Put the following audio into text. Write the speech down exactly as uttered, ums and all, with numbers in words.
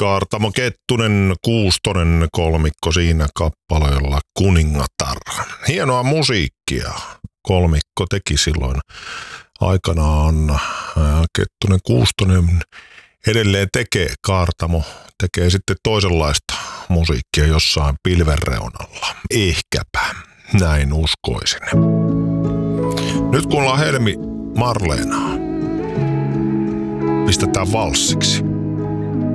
Kaartamo Kettunen, Kuustonen kolmikko siinä kappaleella Kuningatar. Hienoa musiikkia kolmikko teki silloin aikanaan. Kettunen, Kuustonen edelleen tekee, Kaartamo tekee sitten toisenlaista musiikkia jossain pilven reunalla. Ehkäpä, näin uskoisin. Nyt kuullaan Helmi Marleenaa. Pistetään valssiksi.